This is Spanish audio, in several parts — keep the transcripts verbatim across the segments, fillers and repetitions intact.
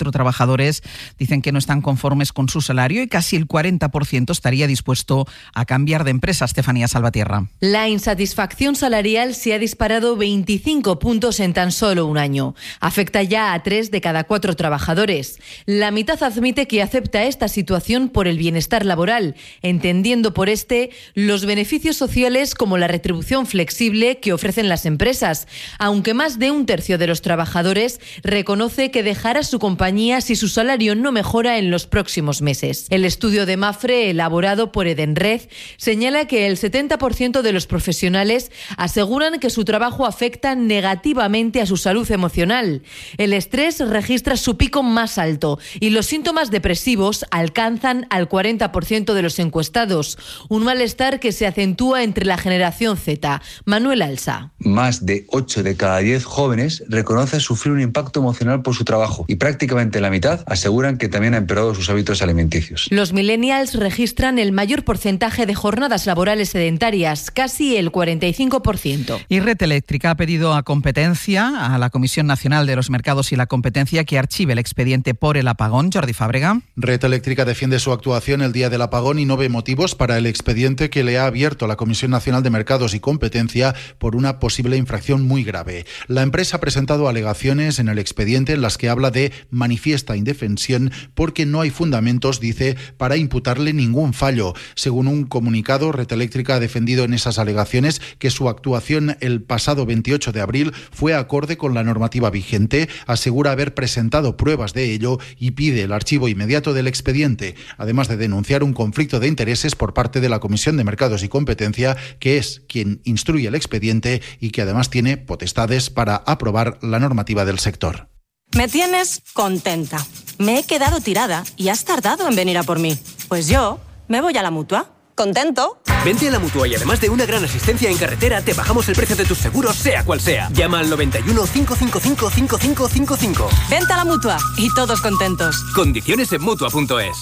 cuatro trabajadores dicen que no están conformes con su salario y casi el cuarenta por ciento estaría dispuesto a cambiar de empresa. Estefanía Salvatierra. La insatisfacción salarial se ha disparado veinticinco puntos en tan solo un año. Afecta ya a tres de cada cuatro trabajadores. La mitad admite que acepta esta situación por el bienestar laboral, entendiendo por este los beneficios sociales como la retribución flexible que ofrecen las empresas, aunque más de un tercio de los trabajadores reconoce que dejará su compañía si su salario no mejora en los próximos meses. El estudio de Mafre, elaborado por Edenred, señala que el setenta por ciento de los profesionales aseguran que su trabajo afecta negativamente a su salud emocional. El estrés registra su pico más alto y los síntomas depresivos alcanzan al cuarenta por ciento de los encuestados, un malestar que se acentúa entre la generación Z. Manuel Alsa. Más de ocho de cada diez jóvenes reconocen sufrir un impacto emocional por su trabajo y prácticamente la mitad aseguran que también ha empeorado sus hábitos alimenticios. Los millennials registran el mayor porcentaje de jornadas laborales sedentarias, casi el cuarenta y cinco por ciento. Y Red Eléctrica ha pedido a Competencia, a la Comisión Nacional de los Mercados y la Competencia, que archive el expediente por el apagón. Jordi Fábrega. Red Eléctrica defiende su actuación el día del apagón y no ve motivos para el expediente que le ha abierto la Comisión Nacional de Mercados y Competencia por una posible infracción muy grave. La empresa ha presentado alegaciones en el expediente en las que habla de manifiesta indefensión porque no hay fundamentos, dice, para imputarle ningún fallo. Según un comunicado, Red Eléctrica ha defendido en esas alegaciones que su actuación el pasado veintiocho de abril fue acorde con la normativa vigente, asegura haber presentado pruebas de ello y pide el archivo inmediato del expediente, además de denunciar un conflicto de intereses por parte de la Comisión de Mercados y Competencia, que es quien instruye el expediente y que además tiene potestades para aprobar la normativa del sector. Me tienes contenta. Me he quedado tirada y has tardado en venir a por mí. Pues yo me voy a la Mutua. ¿Contento? Vente a la Mutua y además de una gran asistencia en carretera, te bajamos el precio de tus seguros, sea cual sea. Llama al noventa y uno, cinco cinco cinco, cinco cinco cinco cinco. Vente a la Mutua y todos contentos. Condiciones en Mutua punto es.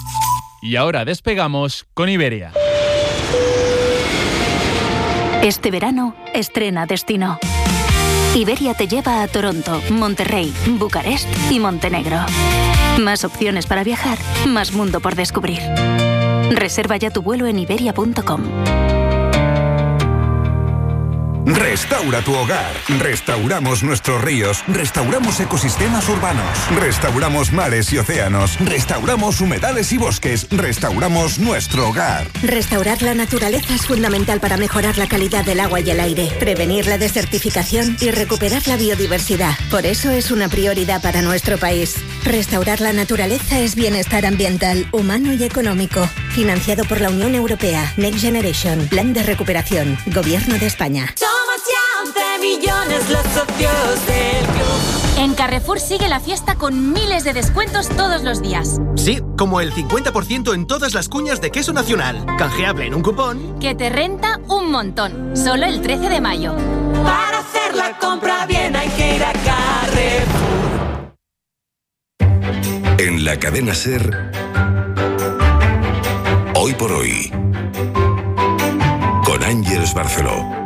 Y ahora despegamos con Iberia. Este verano, estrena destino. Iberia te lleva a Toronto, Monterrey, Bucarest y Montenegro. Más opciones para viajar, más mundo por descubrir. Reserva ya tu vuelo en iberia punto com. Restaura tu hogar. Restauramos nuestros ríos. Restauramos ecosistemas urbanos. Restauramos mares y océanos. Restauramos humedales y bosques. Restauramos nuestro hogar. Restaurar la naturaleza es fundamental para mejorar la calidad del agua y el aire, prevenir la desertificación y recuperar la biodiversidad. Por eso es una prioridad para nuestro país. Restaurar la naturaleza es bienestar ambiental, humano y económico. Financiado por la Unión Europea. Next Generation. Plan de recuperación. Gobierno de España. Somos ya once millones los socios del club. En Carrefour sigue la fiesta con miles de descuentos todos los días. Sí, como el cincuenta por ciento en todas las cuñas de queso nacional. Canjeable en un cupón que te renta un montón. Solo el trece de mayo. Para hacer la compra bien hay que ir a Carrefour. En la cadena SER, Hoy por Hoy, con Ángeles Barceló.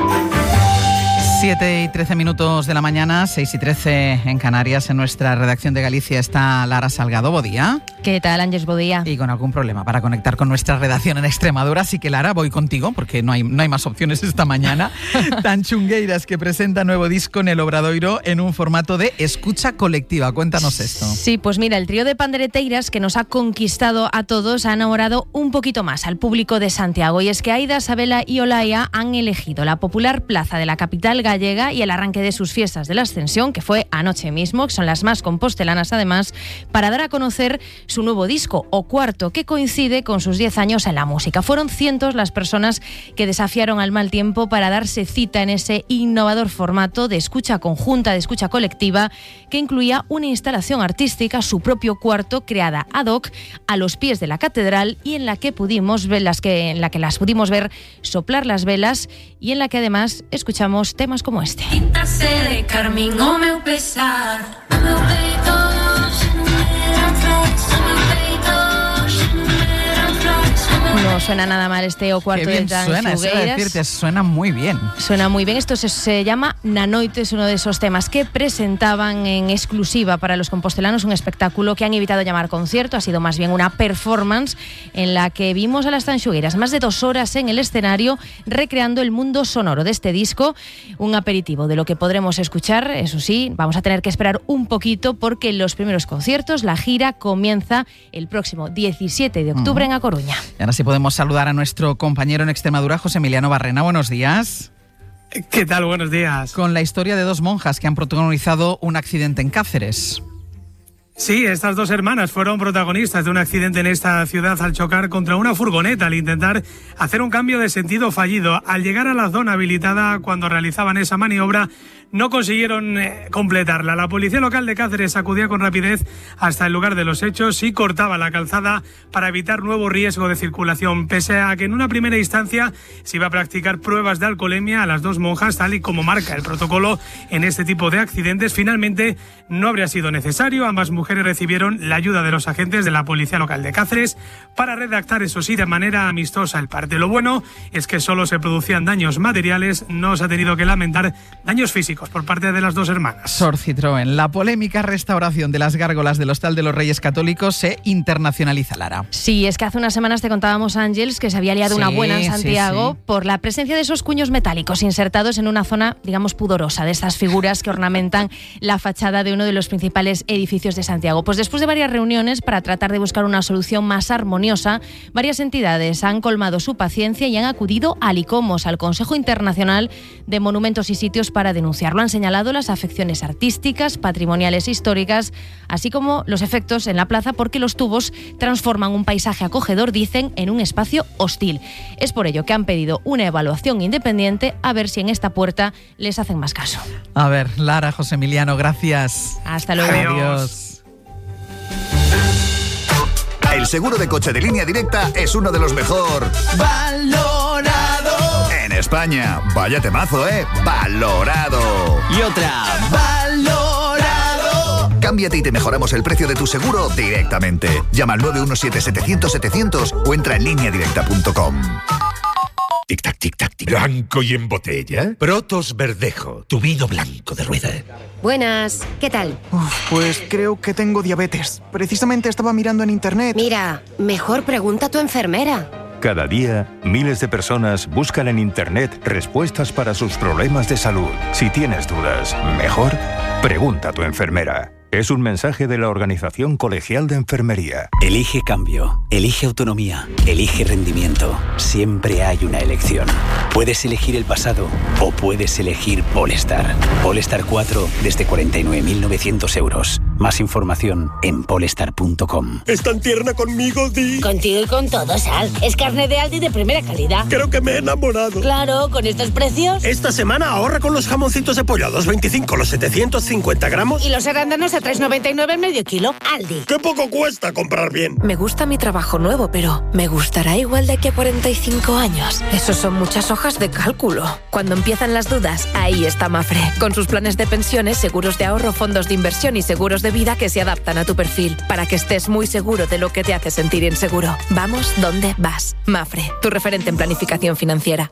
siete y trece minutos de la mañana, seis y trece en Canarias. En nuestra redacción de Galicia está Lara Salgado. Buen día. ¿Qué tal, Ángeles? Buen día. Y con algún problema para conectar con nuestra redacción en Extremadura. Así que, Lara, voy contigo porque no hay, no hay más opciones esta mañana. Tanchungueiras, que presenta nuevo disco en el Obradoiro en un formato de escucha colectiva. Cuéntanos esto. Sí, pues mira, el trío de pandereteiras que nos ha conquistado a todos ha enamorado un poquito más al público de Santiago. Y es que Aida, Sabela y Olaya han elegido la popular plaza de la capital gallega y el arranque de sus fiestas de la Ascensión, que fue anoche mismo, que son las más compostelanas además, para dar a conocer su nuevo disco, O Cuarto, que coincide con sus diez años en la música. Fueron cientos las personas que desafiaron al mal tiempo para darse cita en ese innovador formato de escucha conjunta, de escucha colectiva, que incluía una instalación artística, su propio cuarto, creada ad hoc a los pies de la catedral y en la que pudimos ver las que, en la que las pudimos ver soplar las velas y en la que además escuchamos temas como este. Nos suena nada mal este O Cuarto Qué bien de Tan suena, eso iba a decirte, suena muy bien. Suena muy bien. Esto se, se llama Nanoite, es uno de esos temas que presentaban en exclusiva para los compostelanos, un espectáculo que han evitado llamar concierto, ha sido más bien una performance en la que vimos a las Tanxugueiras más de dos horas en el escenario recreando el mundo sonoro de este disco, un aperitivo de lo que podremos escuchar. Eso sí, vamos a tener que esperar un poquito porque los primeros conciertos, la gira comienza el próximo diecisiete de octubre uh-huh. en A Coruña. Y ahora sí podemos saludar a nuestro compañero en Extremadura, José Emiliano Barrena. Buenos días. ¿Qué tal? Buenos días. Con la historia de dos monjas que han protagonizado un accidente en Cáceres. Sí, estas dos hermanas fueron protagonistas de un accidente en esta ciudad al chocar contra una furgoneta al intentar hacer un cambio de sentido fallido. Al llegar a la zona habilitada cuando realizaban esa maniobra, no consiguieron eh, completarla. La policía local de Cáceres acudía con rapidez hasta el lugar de los hechos y cortaba la calzada para evitar nuevo riesgo de circulación. Pese a que en una primera instancia se iba a practicar pruebas de alcoholemia a las dos monjas, tal y como marca el protocolo en este tipo de accidentes, finalmente no habría sido necesario. Ambas mujeres recibieron la ayuda de los agentes de la policía local de Cáceres para redactar, eso sí, de manera amistosa el parte. Lo bueno es que solo se producían daños materiales, no se ha tenido que lamentar daños físicos por parte de las dos hermanas. Sor Citroën, la polémica restauración de las gárgolas del Hostal de los Reyes Católicos se internacionaliza, Lara. Sí, es que hace unas semanas te contábamos, Ángels, que se había liado sí, una buena en Santiago sí, sí. por la presencia de esos cuños metálicos insertados en una zona, digamos, pudorosa, de estas figuras que ornamentan la fachada de uno de los principales edificios de Santiago. Pues después de varias reuniones para tratar de buscar una solución más armoniosa, varias entidades han colmado su paciencia y han acudido al ICOMOS, al Consejo Internacional de Monumentos y Sitios, para denunciar. Lo han señalado las afecciones artísticas, patrimoniales e históricas, así como los efectos en la plaza, porque los tubos transforman un paisaje acogedor, dicen, en un espacio hostil. Es por ello que han pedido una evaluación independiente a ver si en esta puerta les hacen más caso. A ver, Lara, José Emiliano, gracias. Hasta luego. Adiós. El seguro de coche de Línea Directa es uno de los mejor valorado en España. Vaya temazo, ¿eh? Valorado. Y otra, valorado. Cámbiate y te mejoramos el precio de tu seguro directamente. Llama al nueve uno siete, setecientos, setecientos o entra en línea directa punto com. Tic-tac, tic-tac, tic. ¿Blanco y en botella? Protos Verdejo, tu vino blanco de rueda. Buenas, ¿qué tal? Uf, pues creo que tengo diabetes. Precisamente estaba mirando en internet. Mira, mejor pregunta a tu enfermera. Cada día, miles de personas buscan en internet respuestas para sus problemas de salud. Si tienes dudas, mejor pregunta a tu enfermera. Es un mensaje de la Organización Colegial de Enfermería. Elige cambio, elige autonomía, elige rendimiento. Siempre hay una elección. Puedes elegir el pasado o puedes elegir Polestar. Polestar cuatro desde cuarenta y nueve mil novecientos euros. Más información en polestar punto com. ¿Es tan tierna conmigo, Di? Contigo y con todo, Sal. Es carne de Aldi de primera calidad. Creo que me he enamorado. Claro, con estos precios. Esta semana ahorra con los jamoncitos de pollo a dos veinticinco los setecientos cincuenta gramos. Y los arándanos a tres noventa y nueve el medio kilo. Aldi. ¡Qué poco cuesta comprar bien! Me gusta mi trabajo nuevo, pero ¿me gustará igual de aquí a cuarenta y cinco años? Esos son muchas hojas de cálculo. Cuando empiezan las dudas, ahí está Mafre. Con sus planes de pensiones, seguros de ahorro, fondos de inversión y seguros de vida que se adaptan a tu perfil, para que estés muy seguro de lo que te hace sentir inseguro. Vamos donde vas. Mafre, tu referente en planificación financiera.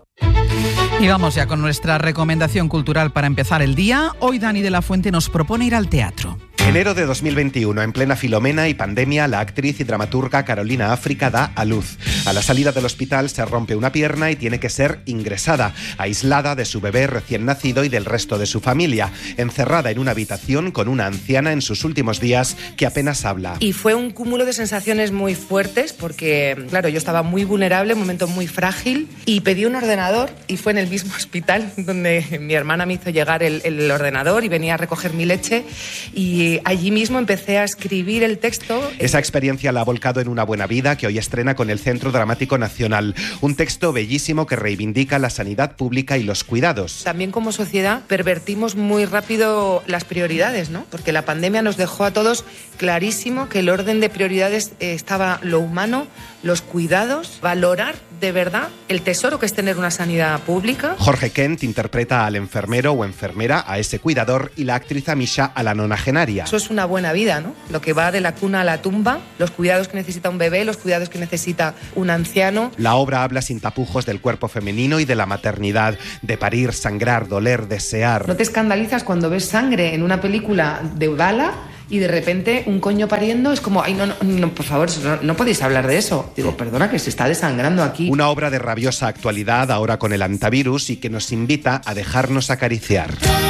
Y vamos ya con nuestra recomendación cultural para empezar el día. Hoy Dani de la Fuente nos propone ir al teatro. Enero de dos mil veintiuno, en plena Filomena y pandemia, la actriz y dramaturga Carolina África da a luz. A la salida del hospital se rompe una pierna y tiene que ser ingresada, aislada de su bebé recién nacido y del resto de su familia, encerrada en una habitación con una anciana en sus últimos días que apenas habla. Y fue un cúmulo de sensaciones muy fuertes porque, claro, yo estaba muy vulnerable, un momento muy frágil, y pedí un ordenador y fue en el mismo hospital donde mi hermana me hizo llegar el, el ordenador y venía a recoger mi leche, y allí mismo empecé a escribir el texto. Esa experiencia la ha volcado en Una buena vida, que hoy estrena con el Centro Dramático Nacional. Un texto bellísimo que reivindica la sanidad pública y los cuidados. También como sociedad pervertimos muy rápido las prioridades, ¿no? Porque la pandemia nos dejó a todos clarísimo que el orden de prioridades estaba lo humano, los cuidados, valorar de verdad el tesoro que es tener una sanidad pública. Jorge Kent interpreta al enfermero o enfermera, a ese cuidador, y la actriz Amisha a la nonagenaria. Eso es una buena vida, ¿no? Lo que va de la cuna a la tumba, los cuidados que necesita un bebé, los cuidados que necesita un anciano. La obra habla sin tapujos del cuerpo femenino y de la maternidad, de parir, sangrar, doler, desear. ¿No te escandalizas cuando ves sangre en una película de Udala y de repente un coño pariendo? Es como, ay, no, no, no por favor, no, no podéis hablar de eso. Digo, perdona, que se está desangrando aquí. Una obra de rabiosa actualidad ahora con el antivirus y que nos invita a dejarnos acariciar.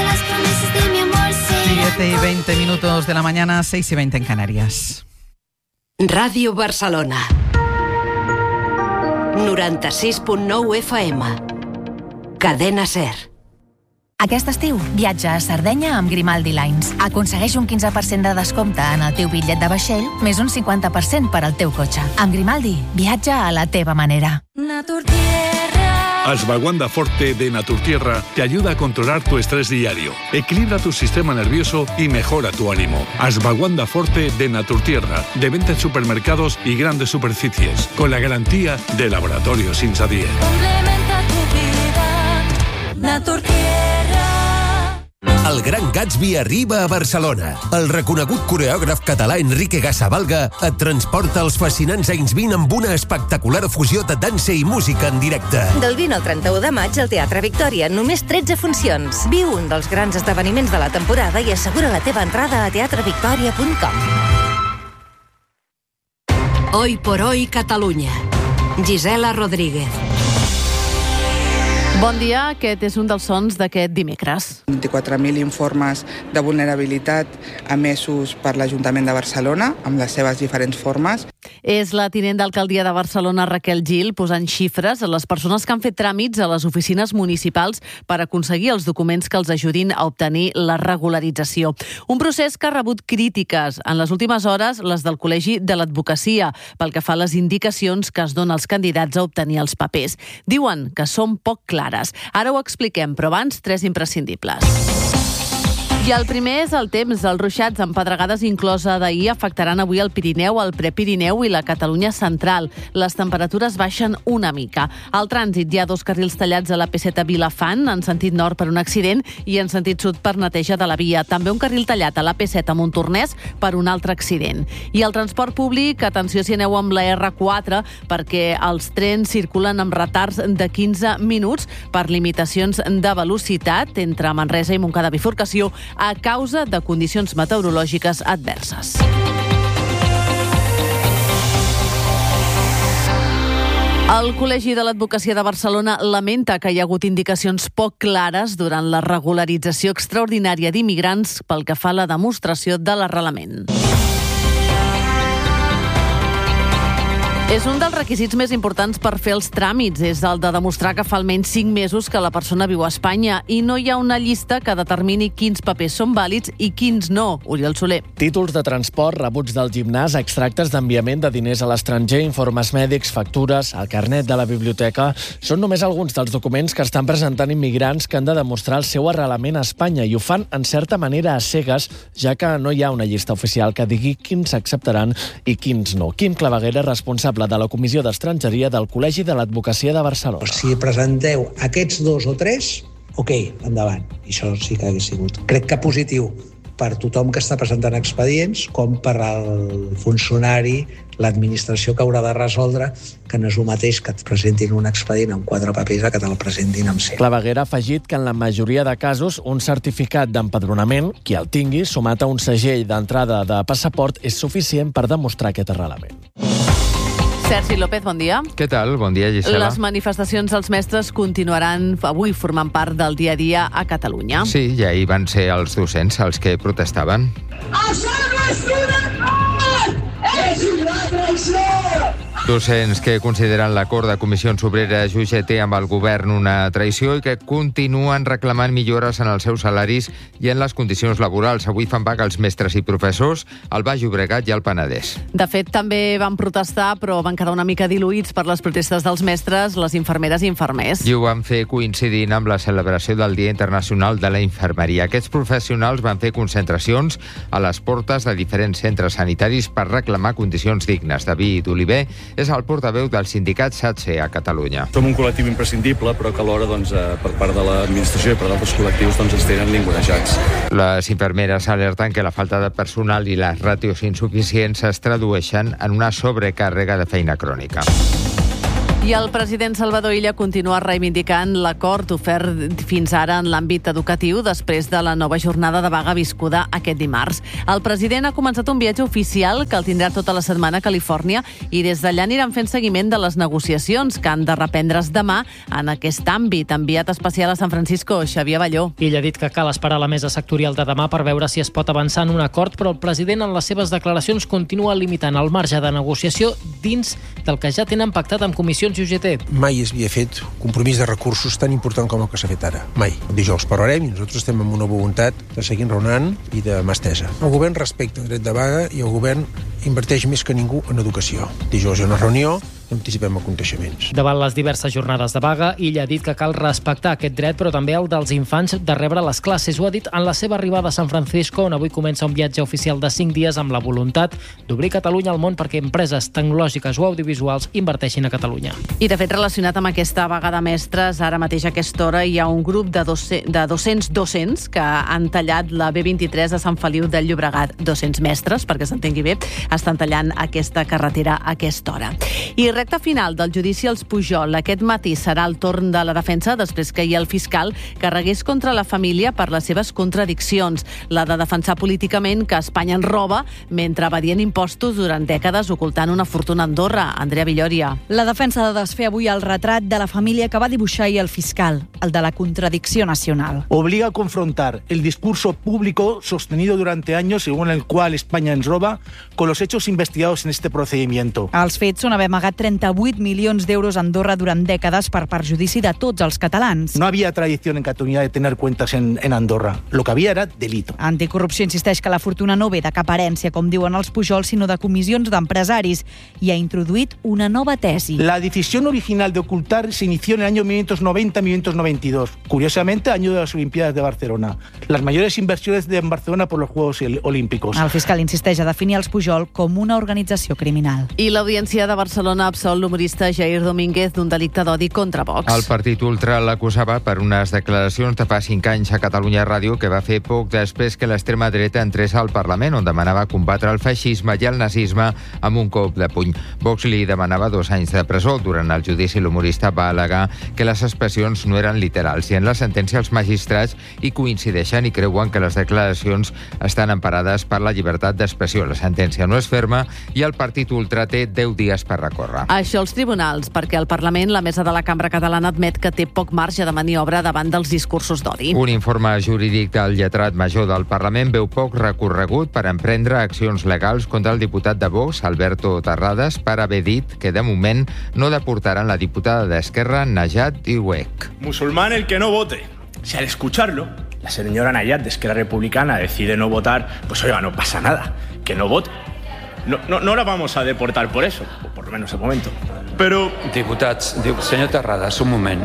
siete y veinte minutos de la mañana, seis y veinte en Canarias. Ràdio Barcelona. noranta-sis punt nou F M. Cadena SER. Aquest estiu, viatja a Sardenya amb Grimaldi Lines. Aconsegueix un quinze per cent de descompte en el teu bitllet de vaixell, més un cinquanta per cent per al teu cotxe. Amb Grimaldi, viatja a la teva manera. Ashwagandha Forte de Naturtierra te ayuda a controlar tu estrés diario, equilibra tu sistema nervioso y mejora tu ánimo. Ashwagandha Forte de Naturtierra, de venta en supermercados y grandes superficies, con la garantía de Laboratorios Insadier. Complementa tu vida, Naturtierra. El Gran Gatsby arriba a Barcelona. El reconegut coreògraf català Enrique Gasavalga et transporta als fascinants anys vint amb una espectacular fusió de dansa i música en directe. Del vint al trenta-u de maig al Teatre Victòria, només tretze funcions. Viu un dels grans esdeveniments de la temporada i assegura la teva entrada a teatre victoria punt com. Hoy por hoy Catalunya. Gisela Rodríguez. Bon dia, aquest és un dels sons d'aquest dimecres. vint-i-quatre mil informes de vulnerabilitat emesos per l'Ajuntament de Barcelona, amb les seves diferents formes. És la tinent d'alcaldia de Barcelona, Raquel Gil, posant xifres a les persones que han fet tràmits a les oficines municipals per aconseguir els documents que els ajudin a obtenir la regularització. Un procés que ha rebut crítiques en les últimes hores, les del Col·legi de l'Advocacia, pel que fa a les indicacions que es donen als candidats a obtenir els papers. Diuen que són poc clars. Ara ho expliquem, però abans, tres imprescindibles. I el primer és el temps. Els ruixats amb pedregades inclosa d'ahir afectaran avui el Pirineu, el Prepirineu i la Catalunya central. Les temperatures baixen una mica. Al trànsit hi ha dos carrils tallats a la P set a Vilafant, en sentit nord per un accident i en sentit sud per neteja de la via. També un carril tallat a la P set a Montornès per un altre accident. I el transport públic, atenció si aneu amb la erre quatre, perquè els trens circulen amb retards de quinze minuts per limitacions de velocitat entre Manresa i Montcada Bifurcació a causa de condicions meteorològiques adverses. El Col·legi de l'Advocacia de Barcelona lamenta que hi ha hagut indicacions poc clares durant la regularització extraordinària d'immigrants pel que fa a la demostració de l'arrelament. És un dels requisits més importants per fer els tràmits, és el de demostrar que fa almenys cinc mesos que la persona viu a Espanya i no hi ha una llista que determini quins papers són vàlids i quins no. Oriol Soler. Títols de transport, rebuts del gimnàs, extractes d'enviament de diners a l'estranger, informes mèdics, factures, el carnet de la biblioteca... Són només alguns dels documents que estan presentant immigrants que han de demostrar el seu arrelament a Espanya i ho fan en certa manera a cegues, ja que no hi ha una llista oficial que digui quins s'acceptaran i quins no. Quim Claveguera, responsable de la Comissió d'Estrangeria del Col·legi de l'Advocacia de Barcelona. Si presenteu aquests dos o tres, ok, endavant. I això sí que hagués sigut. Crec que positiu per tothom que està presentant expedients, com per al funcionari, l'administració que haurà de resoldre, que no és el mateix que et presentin un expedient amb quatre papers a que te'l presentin amb cinc. Claveguera ha afegit que en la majoria de casos un certificat d'empadronament, qui el tingui, sumat a un segell d'entrada de passaport, és suficient per demostrar aquest arrelament. Sergi López, bon dia. Què tal? Bon dia, Gisela. Les manifestacions dels mestres continuaran avui formant part del dia a dia a Catalunya. Sí, i ahir van ser els docents els que protestaven. Això no és una acord! És una traïció! Docents que consideren l'acord de Comissions Obreres i U G T amb el govern una traïció i que continuen reclamant millores en els seus salaris i en les condicions laborals. Avui fan vaga els mestres i professors al Baix Llobregat i al Penedès. De fet, també van protestar, però van quedar una mica diluïts per les protestes dels mestres, les infermeres i infermers. I ho van fer coincidint amb la celebració del Dia Internacional de la Infermeria. Aquests professionals van fer concentracions a les portes de diferents centres sanitaris per reclamar condicions dignes. David Oliver És el portaveu del sindicat SATSE a Catalunya. Som un col·lectiu imprescindible, però que alhora, doncs, per part de l'administració i per d'altres col·lectius, doncs, ens tenen ningunejats. Les infermeres alerten que la falta de personal i les ràtios insuficients es tradueixen en una sobrecàrrega de feina crònica. I el president Salvador Illa continua reivindicant l'acord ofert fins ara en l'àmbit educatiu després de la nova jornada de vaga viscuda aquest dimarts. El president ha començat un viatge oficial que el tindrà tota la setmana a Califòrnia i des d'allà aniran fent seguiment de les negociacions que han de reprendre's demà en aquest àmbit. Enviat especial a San Francisco, Xavier Balló. Illa ha dit que cal esperar la mesa sectorial de demà per veure si es pot avançar en un acord, però el president en les seves declaracions continua limitant el marge de negociació dins del que ja tenen pactat amb comissions i U G T. Mai es havia fet compromís de recursos tan important com el que s'ha fet ara. Mai. Dijous parlarem i nosaltres estem amb una voluntat de seguir enraonant i de mà estesa. El govern respecta el dret de vaga i el govern inverteix més que ningú en educació. Dijous hi ha una reunió, anticipem aconteixements. Davant les diverses jornades de vaga, Illa ha dit que cal respectar aquest dret, però també el dels infants de rebre les classes. Ho ha dit en la seva arribada a San Francisco, on avui comença un viatge oficial de cinc dies amb la voluntat d'obrir Catalunya al món perquè empreses tecnològiques o audiovisuals inverteixin a Catalunya. I, de fet, relacionat amb aquesta vaga de mestres, ara mateix a aquesta hora hi ha un grup de, doce, de dos-cents docents que han tallat la B vint-i-tres a Sant Feliu del Llobregat. dos-cents mestres, perquè s'entengui bé, estan tallant aquesta carretera a aquesta hora. I recta final del judici als Pujol. Aquest matí serà el torn de la defensa després que ahir el fiscal carregués contra la família per les seves contradiccions. La de defensar políticament que Espanya ens roba mentre evadien impostos durant dècades ocultant una fortuna a Andorra. Andrea Villòria. La defensa ha de desfer avui el retrat de la família que va dibuixar ahir el fiscal, el de la contradicció nacional. Obliga a confrontar el discurso público sostenido durante años según el cual España ens roba con los hechos investigados en este procedimiento. Els fets són haver amagat trenta-vuit milions d'euros a Andorra durant dècades per perjudici de tots els catalans. No había tradición en Cataluña de tener cuentas en, en Andorra. Lo que había era delito. Anticorrupció insisteix que la fortuna no ve de cap herència, com diuen els Pujol, sinó de comissions d'empresaris, i ha introduït una nova tesi. La decisión original de ocultar se inició en el año mil novecientos noventa a mil novecientos noventa y dos. Curiosamente, año de las Olimpiadas de Barcelona. Las mayores inversiones de Barcelona por los Juegos Olímpicos. El fiscal insisteix a definir els Pujol com una organització criminal. I l'Audiència de Barcelona absol l'humorista Jair Domínguez d'un delicte d'odi contra Vox. El partit ultra l'acusava per unes declaracions de fa cinc anys a Catalunya Ràdio que va fer poc després que l'extrema dreta entrés al Parlament, on demanava combatre el feixisme i el nazisme amb un cop de puny. Vox li demanava dos anys de presó. Durant el judici, l'humorista va al·legar que les expressions no eren literals i en la sentència els magistrats hi coincideixen i creuen que les declaracions estan emparades per la llibertat d'expressió. La sentència no és ferma i el partit ultra té deu dies per recórrer. Això als tribunals, perquè el Parlament, la mesa de la Cambra Catalana, admet que té poc marge de maniobra davant dels discursos d'odi. Un informe jurídic del lletrat major del Parlament veu poc recorregut per emprendre accions legals contra el diputat de Vox, Alberto Terrades, per haver dit que de moment no deportaran la diputada d'Esquerra, Najat Iwek. Musulmán el que no vote. Si al escucharlo, la señora Najat de Esquerra Republicana decide no votar, pues oiga, no pasa nada, que no vote. No, no, no la vamos a deportar por eso, o por lo menos de momento. Però... Diputats, senyor Terrades, un moment.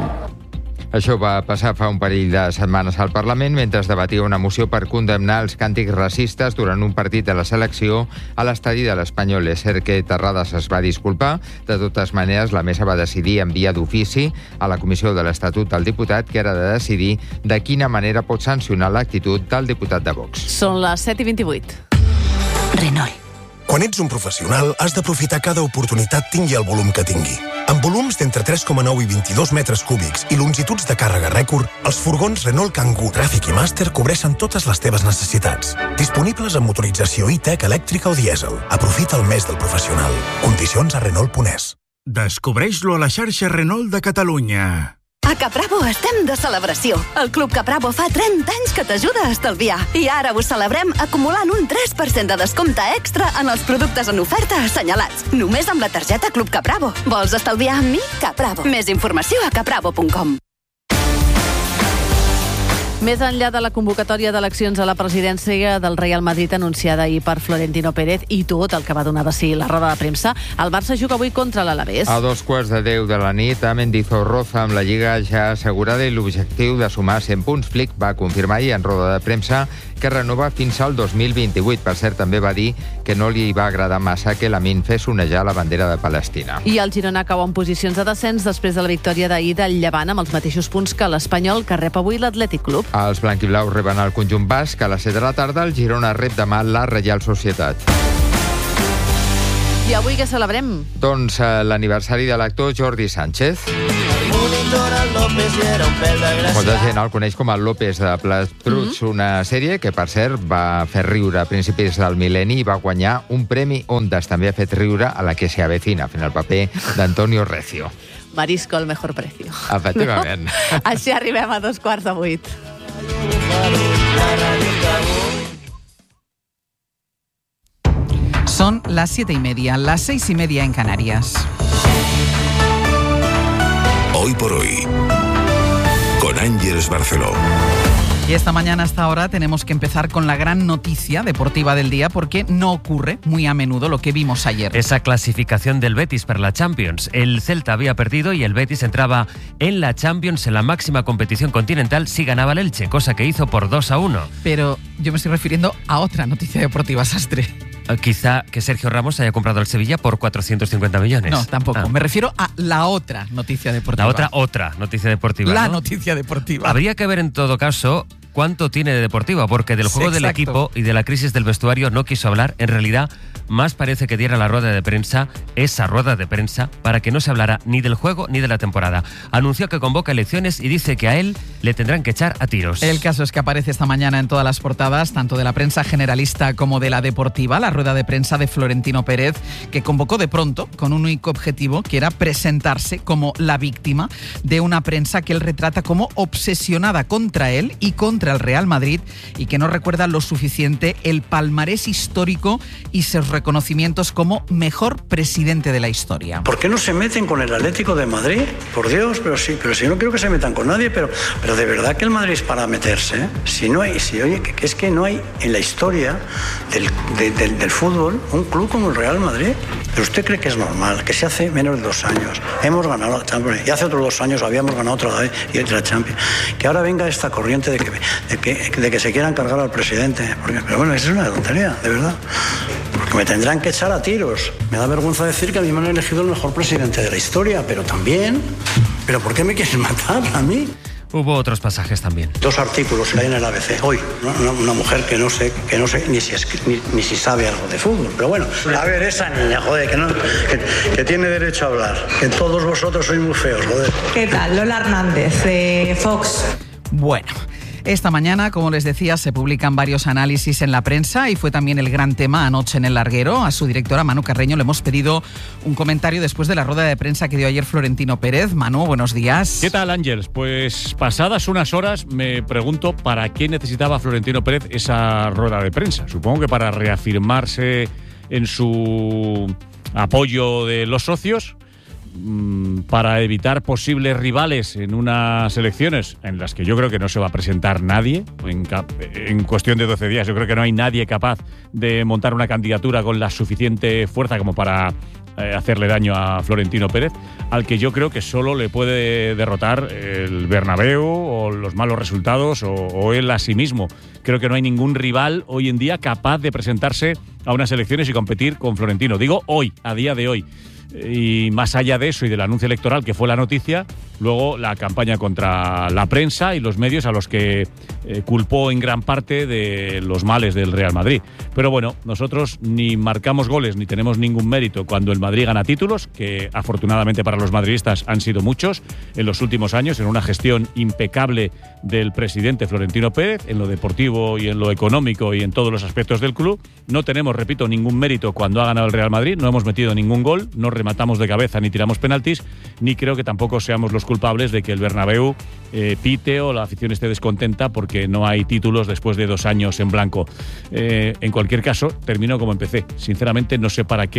Això va passar fa un parell de setmanes al Parlament mentre es debatia una moció per condemnar els càntics racistes durant un partit de la selecció a l'estadi de l'Espanyol. És cert que Terrades es va disculpar. De totes maneres, la mesa va decidir enviar d'ofici a la Comissió de l'Estatut del Diputat, que era de decidir de quina manera pot sancionar l'actitud del diputat de Vox. Són les set i vint-i-vuit. Renault. Quan ets un professional, has d'aprofitar cada oportunitat tingui el volum que tingui. Amb volums d'entre tres coma nou i vint-i-dos metres cúbics i longituds de càrrega rècord, els furgons Renault Kangoo, Traffic i Master cobreixen totes les teves necessitats. Disponibles amb motorització e-tech elèctrica o dièsel. Aprofita el mes del professional. Condicions a Renault punt es. Descobreix-lo a la xarxa Renault de Catalunya. A Capravo estem de celebració. El Club Capravo fa trenta anys que t'ajuda a estalviar. I ara ho celebrem acumulant un tres per cent de descompte extra en els productes en oferta assenyalats. Només amb la targeta Club Capravo. Vols estalviar amb mi? Capravo. Més informació a capravo punt com. Més enllà de la convocatòria d'eleccions a la presidència del Real Madrid anunciada ahir per Florentino Pérez i tot el que va donar de si la roda de premsa, el Barça juga avui contra l'Alavés. A dos quarts de deu de la nit, a Mendizorroza, amb la Lliga ja assegurada i l'objectiu de sumar cent punts. Flick va confirmar ahir en roda de premsa que renova fins al dos mil vint-i-vuit. Per cert, també va dir que no li va agradar massa que Lamine fes onejar la bandera de Palestina. I el Girona cau en posicions de descens després de la victòria d'ahir del Llevant amb els mateixos punts que l'Espanyol, que rep avui l'Atlètic Club. Els blanquiblaus reben el conjunt basc a les set de la tarda. El Girona rep demà la Reial Societat. I avui què celebrem? Doncs eh, l'aniversari de l'actor Jordi Sánchez. Molta gent el coneix com el López de Platruts, mm-hmm. una sèrie que, per cert, va fer riure a principis del mil·lenni i va guanyar un premi Ondas. També ha fet riure a La que se avecina, fent el paper d'Antonio Recio. Marisco, el mejor precio. Efectivament. No? Així arribem a dos quarts de vuit. Son las siete y media, las seis y media en Canarias. Hoy por hoy, con Ángeles Barceló. Y esta mañana hasta ahora tenemos que empezar con la gran noticia deportiva del día, porque no ocurre muy a menudo lo que vimos ayer. Esa clasificación del Betis para la Champions. El Celta había perdido y el Betis entraba en la Champions, en la máxima competición continental, si ganaba el Elche, cosa que hizo por dos a uno. Pero yo me estoy refiriendo a otra noticia deportiva, Sastre. Quizá que Sergio Ramos haya comprado el Sevilla por cuatrocientos cincuenta millones. No, tampoco. Ah. Me refiero a la otra noticia deportiva. La otra, otra noticia deportiva. La ¿no? noticia deportiva. Habría que ver en todo caso cuánto tiene de deportiva, porque del juego sí, del equipo y de la crisis del vestuario no quiso hablar. En realidad, más parece que diera la rueda de prensa, esa rueda de prensa, para que no se hablara ni del juego ni de la temporada. Anunció que convoca elecciones y dice que a él le tendrán que echar a tiros. El caso es que aparece esta mañana en todas las portadas, tanto de la prensa generalista como de la deportiva, la rueda de prensa de Florentino Pérez, que convocó de pronto con un único objetivo, que era presentarse como la víctima de una prensa que él retrata como obsesionada contra él y contra el Real Madrid, y que no recuerda lo suficiente el palmarés histórico y sus reconocimientos como mejor presidente de la historia. ¿Por qué no se meten con el Atlético de Madrid? Por Dios, pero sí, pero si yo no quiero que se metan con nadie, pero, pero de verdad que el Madrid es para meterse, ¿eh? Si no hay, si oye, que, que es que no hay en la historia del, de, del, del fútbol un club como el Real Madrid. ¿Pero usted cree que es normal que si hace menos de dos años hemos ganado la Champions y hace otros dos años habíamos ganado otra vez y otra Champions, que ahora venga esta corriente de que, de que, de que se quieran cargar al presidente? Porque, pero bueno, eso es una tontería, de verdad. Porque me tendrán que echar a tiros. Me da vergüenza decir que a mí me han elegido el mejor presidente de la historia, pero también... ¿Pero por qué me quieren matar a mí? Hubo otros pasajes también. Dos artículos que hay en el A B C hoy, ¿no? una, una mujer que no sé, que no sé ni si, es, ni, ni si sabe algo de fútbol, pero bueno, a ver, esa niña, joder, que, no, que, que tiene derecho a hablar, que todos vosotros sois muy feos, joder. ¿Qué tal? Lola Hernández, de Fox. Bueno, esta mañana, como les decía, se publican varios análisis en la prensa y fue también el gran tema anoche en El Larguero. A su directora, Manu Carreño, le hemos pedido un comentario después de la rueda de prensa que dio ayer Florentino Pérez. Manu, buenos días. ¿Qué tal, Ángeles? Pues pasadas unas horas me pregunto para qué necesitaba Florentino Pérez esa rueda de prensa. Supongo que para reafirmarse en su apoyo de los socios, para evitar posibles rivales en unas elecciones en las que yo creo que no se va a presentar nadie en, en cuestión de doce días. Yo creo que no hay nadie capaz de montar una candidatura con la suficiente fuerza como para eh, hacerle daño a Florentino Pérez, al que yo creo que solo le puede derrotar el Bernabéu o los malos resultados o, o él a sí mismo. Creo que no hay ningún rival hoy en día capaz de presentarse a unas elecciones y competir con Florentino. Digo hoy, a día de hoy. Y más allá de eso y del anuncio electoral que fue la noticia, luego la campaña contra la prensa y los medios a los que eh, culpó en gran parte de los males del Real Madrid. Pero bueno, nosotros ni marcamos goles ni tenemos ningún mérito cuando el Madrid gana títulos, que afortunadamente para los madridistas han sido muchos en los últimos años, en una gestión impecable del presidente Florentino Pérez, en lo deportivo y en lo económico y en todos los aspectos del club. No tenemos, repito, ningún mérito cuando ha ganado el Real Madrid, no hemos metido ningún gol, no rematamos de cabeza ni tiramos penaltis, ni creo que tampoco seamos los culpables de que el Bernabéu eh, pite o la afición esté descontenta porque no hay títulos después de dos años en blanco. Eh, en cualquier caso, termino como empecé. Sinceramente, no sé para qué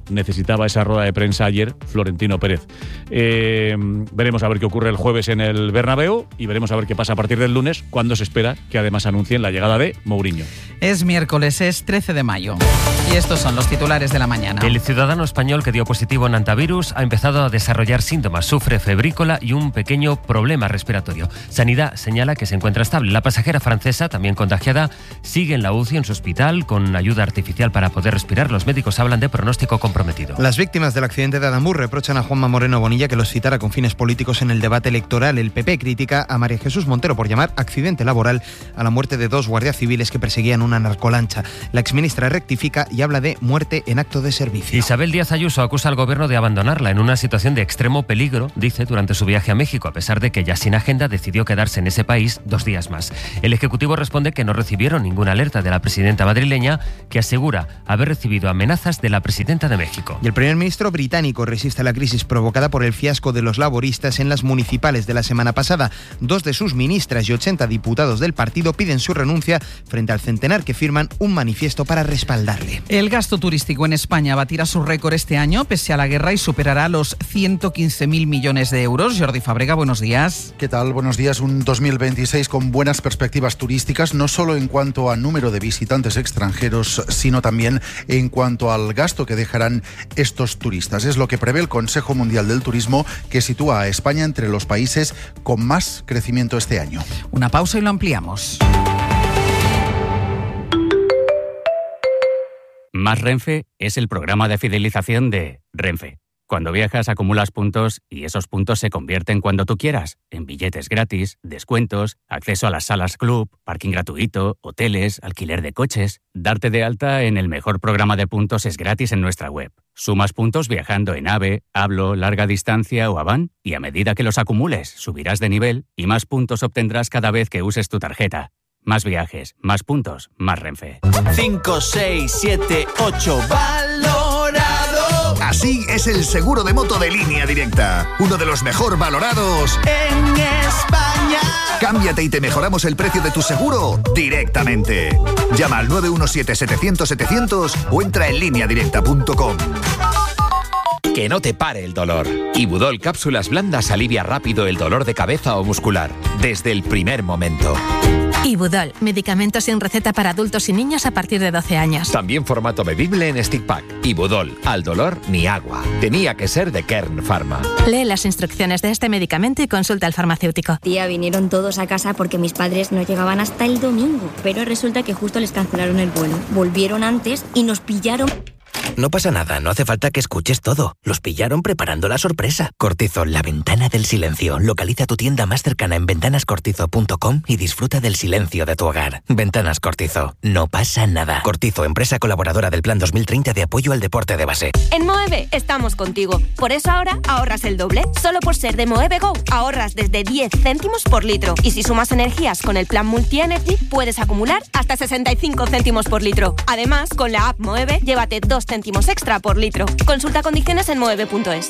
necesitaba esa rueda de prensa ayer Florentino Pérez. Eh, veremos a ver qué ocurre el jueves en el Bernabéu y veremos a ver qué pasa a partir del lunes, cuando se espera que además anuncien la llegada de Mourinho. Es miércoles, es trece de mayo. Y estos son los titulares de la mañana. El ciudadano español que dio positivo en antivirus ha empezado a desarrollar síntomas. Sufre febrícola y un pequeño problema respiratorio. Sanidad señala que se encuentra estable. La pasajera francesa, también contagiada, sigue en la U C I en su hospital con ayuda artificial para poder respirar. Los médicos hablan de pronóstico comprometido. Las víctimas del accidente de Adamur reprochan a Juanma Moreno Bonilla que los citara con fines políticos en el debate electoral. El P P critica a María Jesús Montero por llamar accidente laboral a la muerte de dos guardias civiles que perseguían una narcolancha. La exministra rectifica y habla de muerte en acto de servicio. Isabel Díaz Ayuso acusa al gobierno de abandonarla en una situación de extremo peligro, dice, durante su viaje a México, a pesar de que ya sin agenda decidió quedarse en ese país dos días más. El Ejecutivo responde que no recibieron ninguna alerta de la presidenta madrileña, que asegura haber recibido amenazas de la presidenta de México. Y el primer ministro británico resiste la crisis provocada por el fiasco de los laboristas en las municipales de la semana pasada. Dos de sus ministras y ochenta diputados del partido piden su renuncia frente al centenar que firman un manifiesto para respaldarle. El gasto turístico en España batirá su récord este año, pese a la guerra, y superará los ciento quince mil millones de euros. Jordi Fábrega, buenos días. ¿Qué tal? Buenos días. Un dos mil veintiséis con buenas perspectivas turísticas, no solo en cuanto a número de visitantes extranjeros, sino también en cuanto al gasto que dejarán estos turistas. Es lo que prevé el Consejo Mundial del Turismo, que sitúa a España entre los países con más crecimiento este año. Una pausa y lo ampliamos. Más Renfe es el programa de fidelización de Renfe. Cuando viajas acumulas puntos y esos puntos se convierten cuando tú quieras en billetes gratis, descuentos, acceso a las salas club, parking gratuito, hoteles, alquiler de coches. Darte de alta en el mejor programa de puntos es gratis en nuestra web. Sumas puntos viajando en AVE, Hablo, Larga Distancia o Avan y a medida que los acumules subirás de nivel y más puntos obtendrás cada vez que uses tu tarjeta. Más viajes, más puntos, más Renfe. cinco, seis, siete, ocho, valorado. Así es el seguro de moto de Línea Directa. Uno de los mejor valorados en España. Cámbiate y te mejoramos el precio de tu seguro directamente. Llama al nueve uno siete, setecientos, setecientos o entra en línea directa punto com. Que no te pare el dolor. Ibudol Cápsulas Blandas alivia rápido el dolor de cabeza o muscular, desde el primer momento. Ibudol, medicamento sin receta para adultos y niños a partir de doce años. También formato bebible en stick pack. Ibudol, al dolor ni agua. Tenía que ser de Kern Pharma. Lee las instrucciones de este medicamento y consulta al farmacéutico. Tía, vinieron todos a casa porque mis padres no llegaban hasta el domingo, pero resulta que justo les cancelaron el vuelo. Volvieron antes y nos pillaron. No pasa nada, no hace falta que escuches todo. Los pillaron preparando la sorpresa. Cortizo, la ventana del silencio. Localiza tu tienda más cercana en ventanas cortizo punto com y disfruta del silencio de tu hogar. Ventanas Cortizo, no pasa nada. Cortizo, empresa colaboradora del Plan dos mil treinta de apoyo al deporte de base. En Moeve estamos contigo. Por eso ahora ahorras el doble. Solo por ser de Moeve Go ahorras desde diez céntimos por litro. Y si sumas energías con el plan Multi-Energy, puedes acumular hasta sesenta y cinco céntimos por litro. Además, con la app Moeve, llévate dos céntimos extra por litro. Consulta condiciones en moeve punto es.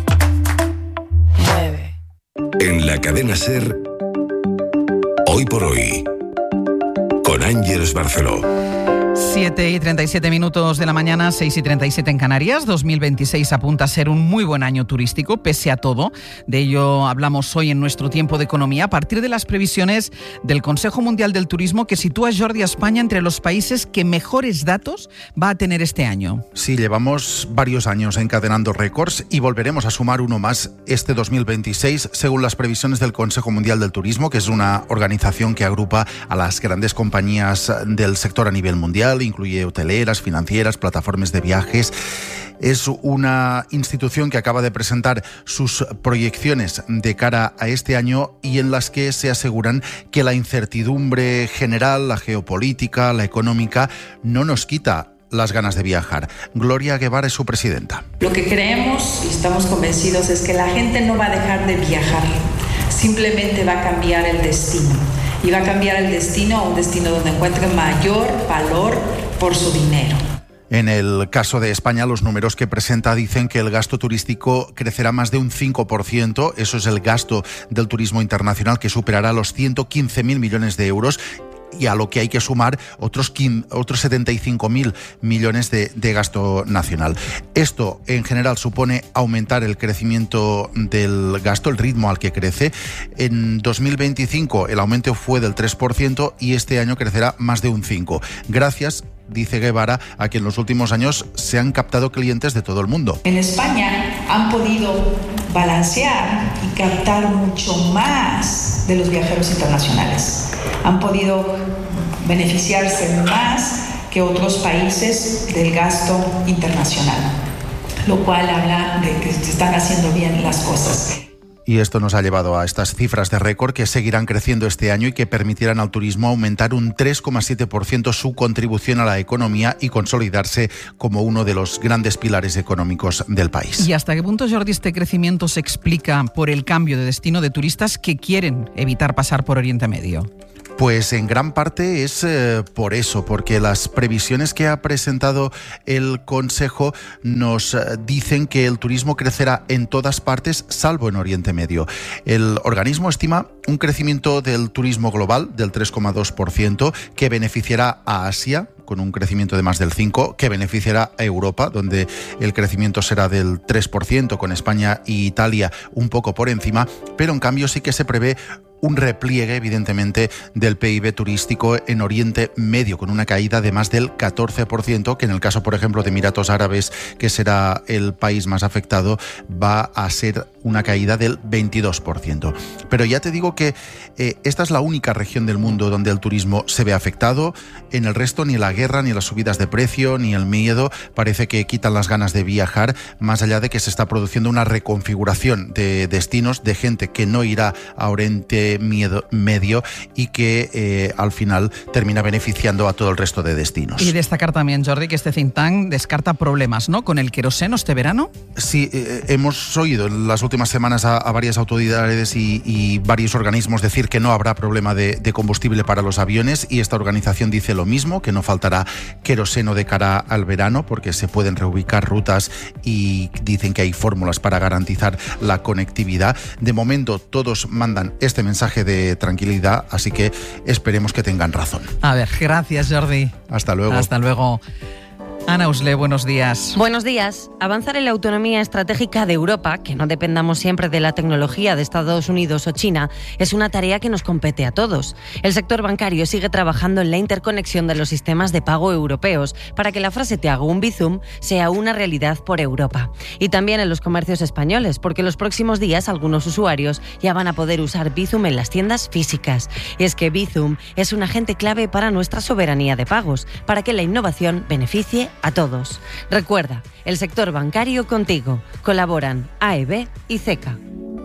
En la cadena SER, Hoy por Hoy, con Ángeles Barceló. siete y treinta y siete minutos de la mañana, seis y treinta y siete en Canarias. dos mil veintiséis apunta a ser un muy buen año turístico, pese a todo. De ello hablamos hoy en nuestro tiempo de economía, a partir de las previsiones del Consejo Mundial del Turismo, que sitúa a Jordi a España entre los países que mejores datos va a tener este año. Sí, llevamos varios años encadenando récords y volveremos a sumar uno más este dos mil veintiséis, según las previsiones del Consejo Mundial del Turismo, que es una organización que agrupa a las grandes compañías del sector a nivel mundial. Incluye hoteleras, financieras, plataformas de viajes. Es una institución que acaba de presentar sus proyecciones de cara a este año y en las que se aseguran que la incertidumbre general, la geopolítica, la económica, no nos quita las ganas de viajar. Gloria Guevara es su presidenta. Lo que creemos y estamos convencidos es que la gente no va a dejar de viajar, simplemente va a cambiar el destino. Y va a cambiar el destino a un destino donde encuentre mayor valor por su dinero. En el caso de España, los números que presenta dicen que el gasto turístico crecerá más de un cinco por ciento. Eso es el gasto del turismo internacional, que superará los ciento quince mil millones de euros. y a lo que hay que sumar otros, otros setenta y cinco mil millones de, de gasto nacional. Esto en general supone aumentar el crecimiento del gasto, el ritmo al que crece. En dos mil veinticinco el aumento fue del tres por ciento y este año crecerá más de un cinco por ciento. Gracias, dice Guevara, a que en los últimos años se han captado clientes de todo el mundo. En España han podido balancear y captar mucho más de los viajeros internacionales. Han podido beneficiarse más que otros países del gasto internacional, lo cual habla de que se están haciendo bien las cosas. Y esto nos ha llevado a estas cifras de récord que seguirán creciendo este año y que permitirán al turismo aumentar un tres coma siete por ciento su contribución a la economía y consolidarse como uno de los grandes pilares económicos del país. ¿Y hasta qué punto, Jordi, este crecimiento se explica por el cambio de destino de turistas que quieren evitar pasar por Oriente Medio? Pues en gran parte es eh, por eso, porque las previsiones que ha presentado el Consejo nos eh, dicen que el turismo crecerá en todas partes, salvo en Oriente Medio. El organismo estima un crecimiento del turismo global del tres coma dos por ciento que beneficiará a Asia, con un crecimiento de más del cinco por ciento, que beneficiará a Europa, donde el crecimiento será del tres por ciento, con España e Italia un poco por encima, pero en cambio sí que se prevé un repliegue, evidentemente, del P I B turístico en Oriente Medio, con una caída de más del catorce por ciento, que en el caso, por ejemplo, de Emiratos Árabes, que será el país más afectado, va a ser una caída del veintidós por ciento. Pero ya te digo que eh, esta es la única región del mundo donde el turismo se ve afectado. En el resto, ni la guerra, ni las subidas de precio, ni el miedo parece que quitan las ganas de viajar, más allá de que se está produciendo una reconfiguración de destinos, de gente que no irá a Oriente Miedo, medio y que eh, al final termina beneficiando a todo el resto de destinos. Y destacar también, Jordi, que este think tank descarta problemas, ¿no?, con el queroseno este verano. Sí, eh, hemos oído en las últimas semanas a, a varias autoridades y, y varios organismos decir que no habrá problema de, de combustible para los aviones, y esta organización dice lo mismo, que no faltará queroseno de cara al verano porque se pueden reubicar rutas y dicen que hay fórmulas para garantizar la conectividad. De momento todos mandan este mensaje mensaje de tranquilidad, así que esperemos que tengan razón. A ver, gracias, Jordi. Hasta luego. Hasta luego. Ana Usle, buenos días. Buenos días. Avanzar en la autonomía estratégica de Europa, que no dependamos siempre de la tecnología de Estados Unidos o China, es una tarea que nos compete a todos. El sector bancario sigue trabajando en la interconexión de los sistemas de pago europeos para que la frase "te hago un Bizum" sea una realidad por Europa. Y también en los comercios españoles, porque los próximos días algunos usuarios ya van a poder usar Bizum en las tiendas físicas. Y es que Bizum es un agente clave para nuestra soberanía de pagos, para que la innovación beneficie a todos. Recuerda, el sector bancario contigo. Colaboran A E B y C E C A.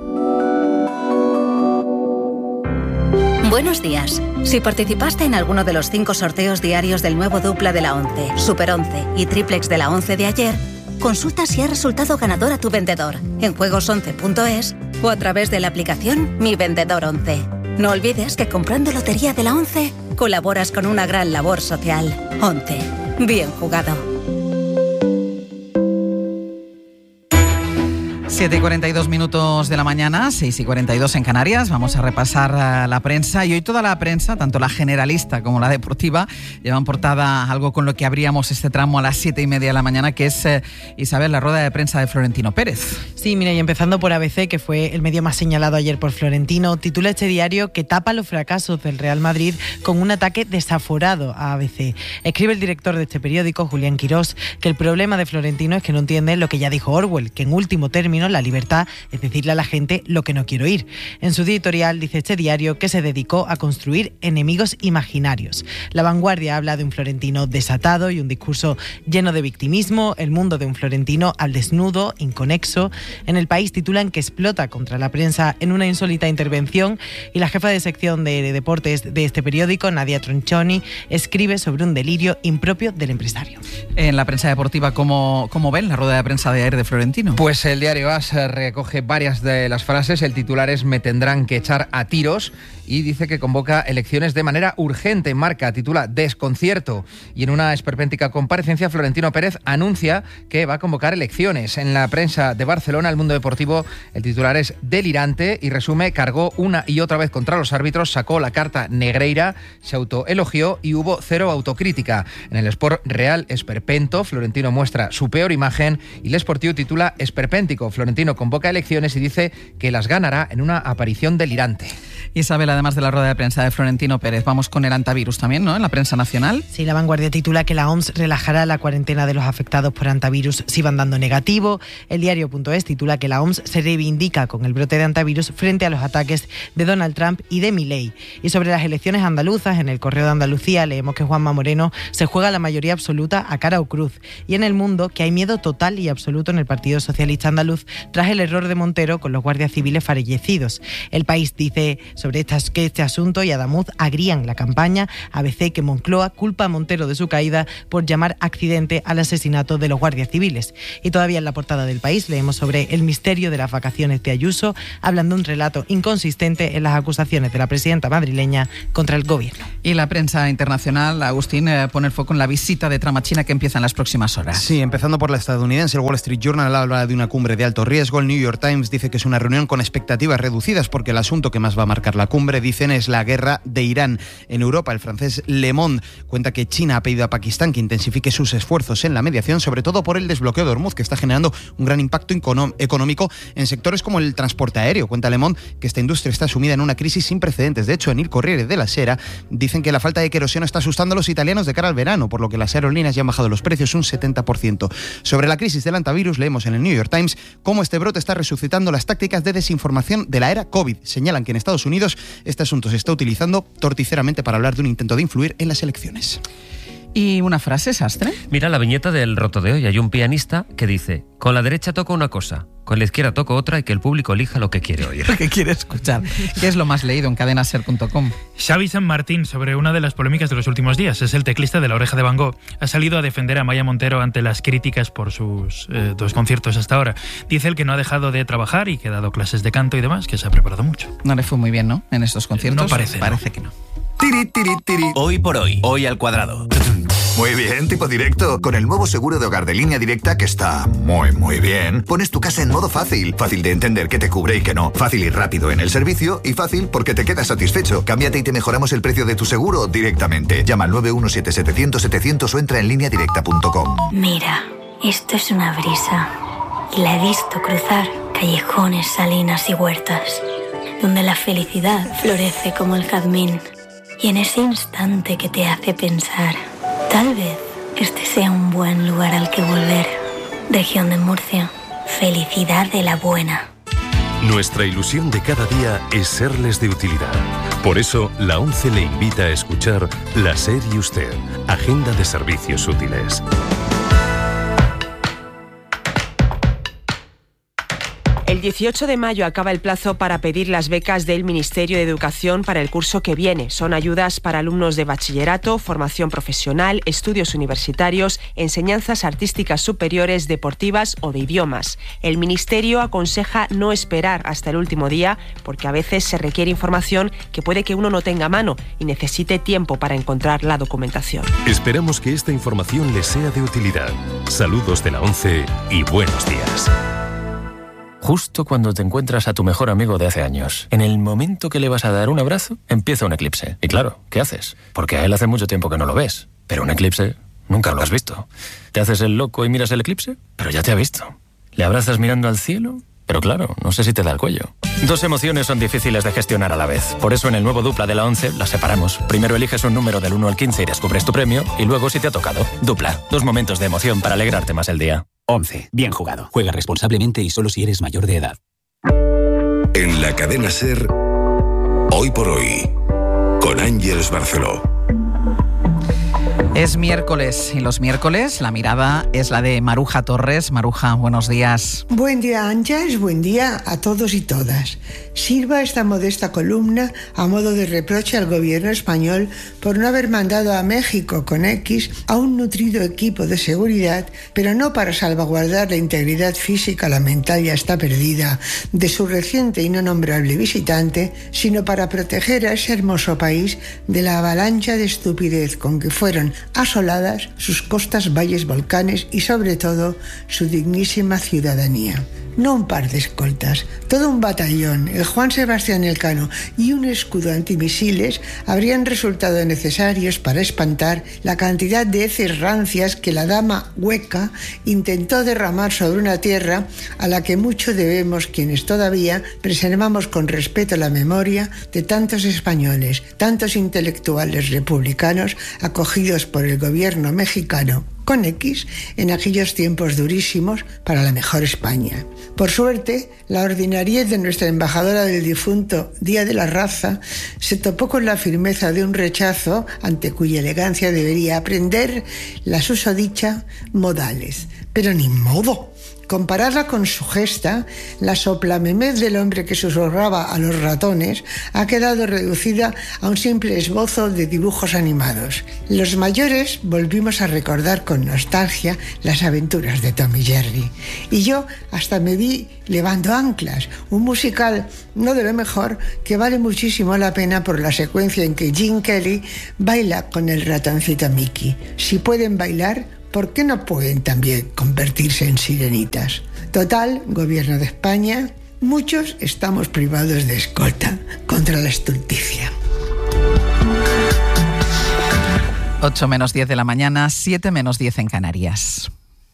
Buenos días. Si participaste en alguno de los cinco sorteos diarios del nuevo Dupla de la once, Super once y Triplex de la once de ayer, consulta si ha resultado ganador a tu vendedor en juegos once punto es o a través de la aplicación Mi Vendedor once. No olvides que comprando Lotería de la once colaboras con una gran labor social. once. Bien jugado. siete y cuarenta y dos minutos de la mañana, seis y cuarenta y dos en Canarias. Vamos a repasar uh, la prensa. Y hoy toda la prensa, tanto la generalista como la deportiva, llevan portada algo con lo que abríamos este tramo a las siete y media de la mañana, que es, uh, Isabel, la rueda de prensa de Florentino Pérez. Sí, mira, y empezando por A B C, que fue el medio más señalado ayer por Florentino, titula este diario que tapa los fracasos del Real Madrid con un ataque desaforado a A B C. Escribe el director de este periódico, Julián Quirós, que el problema de Florentino es que no entiende lo que ya dijo Orwell, que en último término la libertad es decirle a la gente lo que no quiero oír. En su editorial dice este diario que se dedicó a construir enemigos imaginarios. La Vanguardia habla de un Florentino desatado y un discurso lleno de victimismo, el mundo de un Florentino al desnudo, inconexo. En El País titulan que explota contra la prensa en una insólita intervención, y la jefa de sección de deportes de este periódico, Nadia Tronchoni, escribe sobre un delirio impropio del empresario. En la prensa deportiva, ¿cómo, cómo ven la rueda de prensa de ayer de Florentino? Pues el diario As recoge varias de las frases. El titular es "Me tendrán que echar a tiros", y dice que convoca elecciones de manera urgente. Marca titula "Desconcierto", y en una esperpéntica comparecencia Florentino Pérez anuncia que va a convocar elecciones. En la prensa de Barcelona, El Mundo Deportivo, el titular es "Delirante" y resume: cargó una y otra vez contra los árbitros, sacó la carta negreira, se autoelogió y hubo cero autocrítica. En el Sport Real, esperpento, Florentino muestra su peor imagen, y El Sportiu titula "Esperpéntico". Florentino convoca elecciones y dice que las ganará en una aparición delirante. Isabel, además de la rueda de prensa de Florentino Pérez, vamos con el antivirus también, ¿no?, en la prensa nacional. Sí, La Vanguardia titula que la O M S relajará la cuarentena de los afectados por antivirus si van dando negativo. El diario.es titula que la O M S se reivindica con el brote de antivirus frente a los ataques de Donald Trump y de Milei. Y sobre las elecciones andaluzas, en el Correo de Andalucía leemos que Juanma Moreno se juega la mayoría absoluta a cara o cruz. Y en El Mundo, que hay miedo total y absoluto en el Partido Socialista Andaluz tras el error de Montero con los guardias civiles fallecidos. El País dice sobre estas, que este asunto y Adamuz agrían la campaña. A B C que Moncloa culpa a Montero de su caída por llamar accidente al asesinato de los guardias civiles. Y todavía en la portada del País leemos sobre el misterio de las vacaciones de Ayuso, hablando de un relato inconsistente en las acusaciones de la presidenta madrileña contra el gobierno. Y la prensa internacional, Agustín, eh, pone el foco en la visita de Trump a China que empieza en las próximas horas. Sí, empezando por la estadounidense. El Wall Street Journal habla de una cumbre de alto riesgo. El New York Times dice que es una reunión con expectativas reducidas porque el asunto que más va a marcar la cumbre, dicen, es la guerra de Irán. En Europa, el francés Le Monde cuenta que China ha pedido a Pakistán que intensifique sus esfuerzos en la mediación, sobre todo por el desbloqueo de Hormuz, que está generando un gran impacto económico en sectores como el transporte aéreo. Cuenta Le Monde que esta industria está sumida en una crisis sin precedentes. De hecho, en Il Corriere della Sera dicen que la falta de queroseno está asustando a los italianos de cara al verano, por lo que las aerolíneas ya han bajado los precios un setenta por ciento. Sobre la crisis del antivirus, leemos en el New York Times cómo este brote está resucitando las tácticas de desinformación de la era COVID. Señalan que en Estados Unidos este asunto se está utilizando torticeramente para hablar de un intento de influir en las elecciones. ¿Y una frase, Sastre? Mira la viñeta del Roto de hoy. Hay un pianista que dice: con la derecha toco una cosa, con la izquierda toco otra, y que el público elija lo que quiere oír. Lo que quiere escuchar. ¿Qué es lo más leído en cadena ser punto com? Xavi San Martín, sobre una de las polémicas de los últimos días. Es el teclista de La Oreja de Van Gogh. Ha salido a defender a Maya Montero ante las críticas por sus eh, dos conciertos hasta ahora. Dice él que no ha dejado de trabajar y que ha dado clases de canto y demás, que se ha preparado mucho. No le fue muy bien, ¿no?, en estos conciertos. No parece. Parece no. que no. Tiri, tiri, tiri. Hoy por hoy, hoy al cuadrado. Muy bien, tipo directo. Con el nuevo seguro de hogar de Línea Directa, que está muy, muy bien, pones tu casa en modo fácil. Fácil de entender qué te cubre y qué no. Fácil y rápido en el servicio, y fácil porque te quedas satisfecho. Cámbiate y te mejoramos el precio de tu seguro directamente. Llama al nueve uno siete setecientos setecientos o entra en línea directa punto com. Mira, esto es una brisa. Y la he visto cruzar callejones, salinas y huertas, donde la felicidad florece como el jazmín. Y en ese instante que te hace pensar, tal vez este sea un buen lugar al que volver. Región de Murcia, felicidad de la buena. Nuestra ilusión de cada día es serles de utilidad. Por eso, la ONCE le invita a escuchar La SER y Usted, Agenda de Servicios Útiles. El dieciocho de mayo acaba el plazo para pedir las becas del Ministerio de Educación para el curso que viene. Son ayudas para alumnos de bachillerato, formación profesional, estudios universitarios, enseñanzas artísticas superiores, deportivas o de idiomas. El Ministerio aconseja no esperar hasta el último día porque a veces se requiere información que puede que uno no tenga a mano y necesite tiempo para encontrar la documentación. Esperamos que esta información les sea de utilidad. Saludos de la ONCE y buenos días. Justo cuando te encuentras a tu mejor amigo de hace años, en el momento que le vas a dar un abrazo, empieza un eclipse. Y claro, ¿qué haces? Porque a él hace mucho tiempo que no lo ves. Pero un eclipse nunca lo has visto. ¿Te haces el loco y miras el eclipse? Pero ya te ha visto. ¿Le abrazas mirando al cielo? Pero claro, no sé si te da el cuello. Dos emociones son difíciles de gestionar a la vez. Por eso en el nuevo Dupla de la ONCE las separamos. Primero eliges un número del uno al quince y descubres tu premio, y luego si te ha tocado. Dupla. Dos momentos de emoción para alegrarte más el día. ONCE. Bien jugado. Juega responsablemente y solo si eres mayor de edad. En la cadena SER, Hoy por Hoy, con Ángeles Barceló. Es miércoles y los miércoles la mirada es la de Maruja Torres. Maruja, buenos días. Buen día, Ángeles, buen día a todos y todas. Sirva esta modesta columna a modo de reproche al gobierno español por no haber mandado a México con X a un nutrido equipo de seguridad, pero no para salvaguardar la integridad física, la mental ya está perdida, de su reciente y no nombrable visitante, sino para proteger a ese hermoso país de la avalancha de estupidez con que fueron asoladas sus costas, valles, volcanes y sobre todo su dignísima ciudadanía. No un par de escoltas, todo un batallón, el Juan Sebastián Elcano y un escudo antimisiles habrían resultado necesarios para espantar la cantidad de heces rancias que la dama hueca intentó derramar sobre una tierra a la que mucho debemos quienes todavía preservamos con respeto la memoria de tantos españoles, tantos intelectuales republicanos acogidos por el gobierno mexicano con X en aquellos tiempos durísimos para la mejor España. Por suerte, la ordinariez de nuestra embajadora del difunto Día de la Raza se topó con la firmeza de un rechazo ante cuya elegancia debería aprender la susodicha modales. Pero ni modo. Comparada con su gesta, la soplamemez del hombre que susurraba a los ratones ha quedado reducida a un simple esbozo de dibujos animados. Los mayores volvimos a recordar con nostalgia las aventuras de Tom y Jerry. Y yo hasta me vi Levando Anclas, un musical no de lo mejor que vale muchísimo la pena por la secuencia en que Gene Kelly baila con el ratoncito Mickey. Si pueden bailar, ¿por qué no pueden también convertirse en sirenitas? Total, gobierno de España, muchos estamos privados de escolta contra la estulticia. ocho menos diez de la mañana, siete menos diez en Canarias.